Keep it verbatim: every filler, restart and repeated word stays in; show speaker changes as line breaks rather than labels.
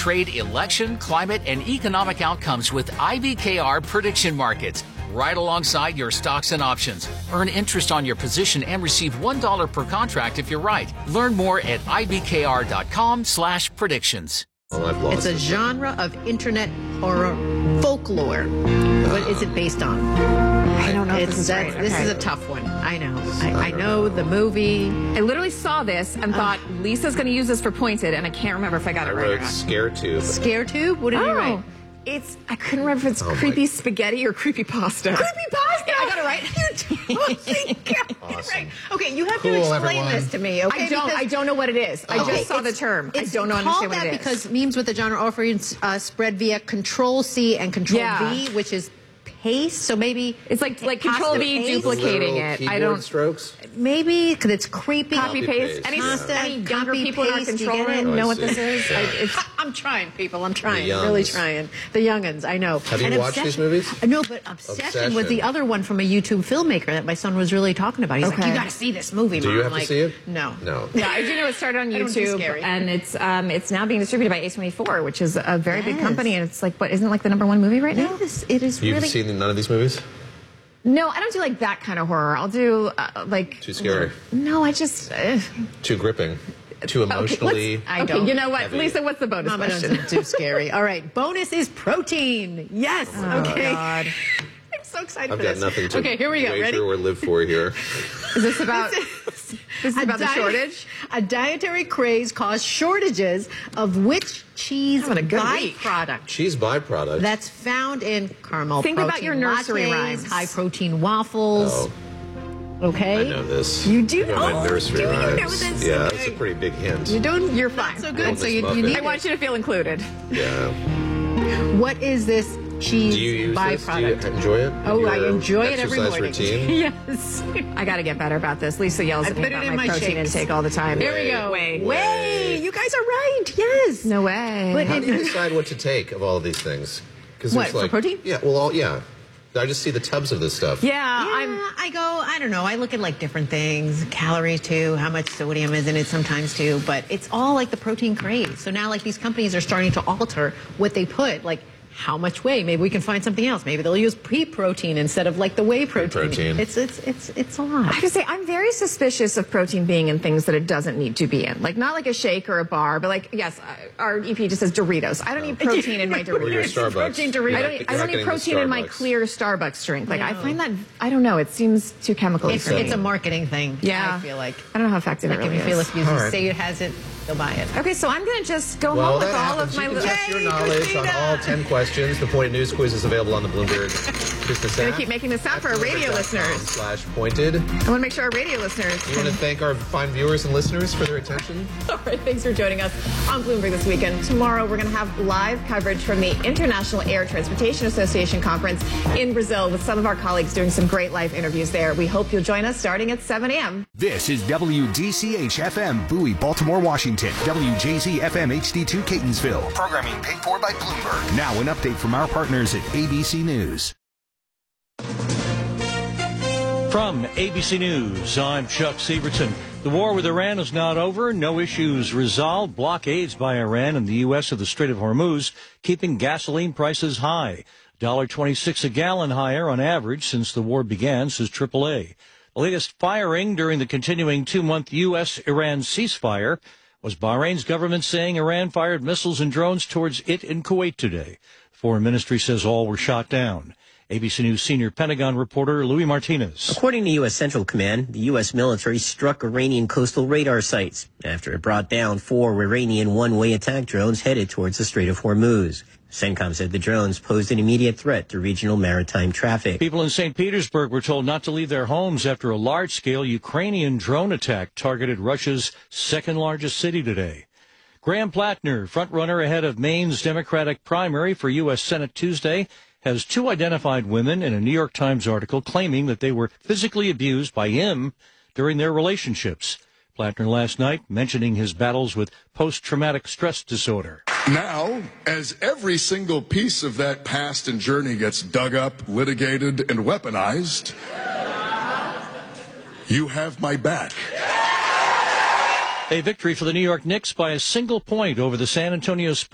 trade, election, climate, and economic outcomes with I B K R prediction markets, right alongside your stocks and options. Earn interest on your position and receive one dollar per contract if you're right. Learn more at ibkr.com slash predictions.
Oh,
it's a genre of internet horror folklore. What is it based on?
I don't know if
It's,
this is
that's-
right.
This
Okay.
is a tough one. I know. I, I know the movie.
I literally saw this and thought Lisa's going to use this for Pointed, and I can't remember if I got
I
it right or
wrote
not.
Scare Tube.
Scare Tube? What did you write?
Oh, it's, I couldn't remember if it's
Oh, my-
creepy spaghetti or creepy pasta.
Creepy pasta.
I got it right.
Oh, thank God.
Awesome.
Right. Okay, you have
Cool,
to explain
everyone.
this to me. Okay,
I don't.
because-
I don't know what it is. I
Okay,
just saw the
it's-
term. I
It's
don't know
called
understand what
that
it is.
because memes with the genre offering uh, spread via Control C and Control
Yeah.
V, which is paste. So maybe
It's like like
pasta
Control V
paste?
duplicating
Literal
it.
keyboard
I don't.
strokes.
Maybe because it's creepy.
Copy
Copy
paste.
paste,
Any,
yeah.
any younger
Copy,
people in our
paste, you
control
get it?
room
Oh, I
know what
see.
this is?
Yeah.
I, it's,
I'm trying, people. I'm trying.
The
I'm really
youngs.
trying. The youngins, I know.
Have you
And
watched these
Obsession-
movies?
Uh, No, but Obsession, was the
Obsession.
other one from a YouTube filmmaker that my son was really talking about. He's like,
Okay.
you got to see this movie,
Do
Mom.
you
I'm
have to
like,
see it?
No.
No.
yeah, I do know it started on
I don't do
YouTube,
scary.
and it's um it's now being distributed by A twenty-four, which is a very big
Yes.
company, and it's like what isn't it like the number one movie right now?
Yes, it is
You've
really.
seen none of these movies?
No, I don't do like that kind of horror. I'll do uh, like
Too scary.
no, I just. Uh,
Too gripping. Too
okay,
emotionally.
let's-
I
okay,
don't.
you know what,
Heavy.
Lisa? What's the bonus
Mama
question?
doesn't do scary. All right, bonus is protein. Yes.
Oh,
okay.
God.
I'm so excited
I've
for
got
this.
nothing to
Okay, here we go.
wager
Ready?
or live for here.
Is this about? This is
A
about the
diet-
shortage.
A dietary craze caused shortages of which cheese
Having a good week.
byproduct
Cheese byproduct.
that's found in caramel
Think about
protein
your nursery
lattes,
rhymes.
high protein waffles.
Oh,
Okay.
I know this.
You do
I got
know-
my nursery
do you know
rhymes.
this?
Yeah,
Okay.
that's a pretty big hint.
You're doing.
You're fine.
So good.
Almost
So you,
muffin.
you need.
I want you to feel included.
Yeah.
What is this cheese
Do you use this? Do you
byproduct?
enjoy it? in
Oh, I
your
enjoy it every
exercise
morning.
routine?
Yes.
I got to get better about this. Lisa yells
I
at me
put it
about
in
my,
my
protein
shakes.
intake all the time.
There we go.
Way.
Way. You guys are right. Yes.
No way.
But
How
it-
do you decide what to take of all of these things? Because
What, for protein?
Yeah, well, all, yeah. I just see the tubs of this stuff.
yeah,
Yeah,
I'm.
I go, I don't know. I look at like different things, calories too, how much sodium is in it sometimes too, but it's all like the protein craze. So now like these companies are starting to alter what they put, like how much whey? Maybe we can find something else. Maybe they'll use pea protein instead of like the whey protein.
protein.
It's it's it's it's a lot.
I have to say, I'm very suspicious of protein being in things that it doesn't need to be in. Like, not like a shake or a bar, but like, yes, I- our E P just says Doritos. I don't need protein in my
Or your
Doritos.
Starbucks.
protein Doritos.
You're
I
not-
don't,
you're
I
not
don't need
getting the
protein in my
Starbucks.
clear Starbucks drink. Like, I
No.
find that, I don't know, it seems too chemical.
It's, it's a marketing thing.
Yeah.
I feel like.
I don't know how effective
Like
it really
if you feel
is.
if you
All right.
say it has it, they'll buy it.
Okay, so I'm going to just go
Well,
home with
that
all
happens.
of my
You can
little...
test your
Yay,
knowledge on
Christina!
all ten questions. The Pointed News Quiz is available on the Bloomberg Business
I'm
app.
gonna keep making this up for our radio listeners.
Slash pointed. You
I want to make sure our radio listeners
want to
can...
thank our fine viewers and listeners for their attention?
All right, thanks for joining us on Bloomberg this weekend. Tomorrow, we're going to have live coverage from the International Air Transportation Association Conference in Brazil with some of our colleagues doing some great live interviews there. We hope you'll join us starting at seven a.m.
This is W D C H F M Bowie, Baltimore, Washington. W J Z F M H D two Catonsville. Programming paid for by Bloomberg. Now an update from our partners at A B C News.
From A B C News, I'm Chuck Sievertson. The war with Iran is not over. No issues resolved. Blockades by Iran and the U S of the Strait of Hormuz keeping gasoline prices high. one dollar twenty-six a gallon higher on average since the war began, says triple A. The latest firing during the continuing two-month U S Iran ceasefire was Bahrain's government saying Iran fired missiles and drones towards it in Kuwait today. The Foreign Ministry says all were shot down. A B C News senior Pentagon reporter Louis Martinez.
According to U S. Central Command, the U S military struck Iranian coastal radar sites after it brought down four Iranian one-way attack drones headed towards the Strait of Hormuz. CENTCOM said the drones posed an immediate threat to regional maritime traffic.
People in Saint Petersburg were told not to leave their homes after a large-scale Ukrainian drone attack targeted Russia's second-largest city today. Graham Plattner, frontrunner ahead of Maine's Democratic primary for U S. Senate Tuesday, has two identified women in a New York Times article claiming that they were physically abused by him during their relationships. Plattner last night mentioning his battles with post-traumatic stress disorder.
Now, as every single piece of that past and journey gets dug up, litigated, and weaponized, you have my back.
A victory for the New York Knicks by a single point over the San Antonio Spurs.